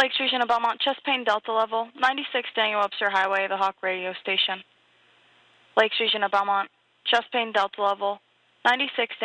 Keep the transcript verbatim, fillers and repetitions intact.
Lakes Region of Belmont, chest pain delta level, ninety-six Daniel Webster Highway, the Hawk radio station. Lakes Region of Belmont, chest pain delta level, ninety-six